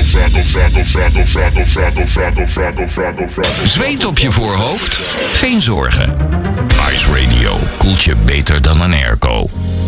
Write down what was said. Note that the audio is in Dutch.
Zweet op je voorhoofd? Geen zorgen. Ice Radio koelt je beter dan een airco.